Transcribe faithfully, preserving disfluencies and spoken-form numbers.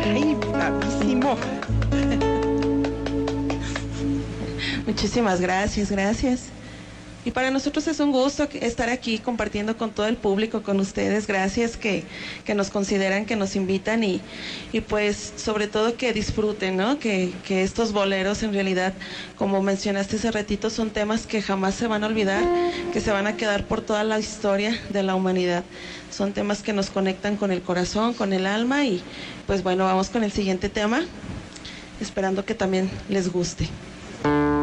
Ay, bravísimo. Muchísimas gracias, gracias. Y para nosotros es un gusto estar aquí compartiendo con todo el público, con ustedes. Gracias que, que nos consideran, que nos invitan y, y pues sobre todo que disfruten, ¿no? Que, que estos boleros en realidad, como mencionaste hace ratito, son temas que jamás se van a olvidar, que se van a quedar por toda la historia de la humanidad. Son temas que nos conectan con el corazón, con el alma y pues bueno, vamos con el siguiente tema, esperando que también les guste.